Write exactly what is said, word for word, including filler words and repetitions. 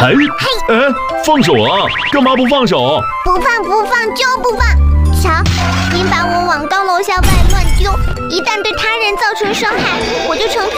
哎，哎，放手啊！干嘛不放手？ 不放不放就不放！瞧，您把我往高楼下外乱丢，一旦对他人造成伤害，我就成。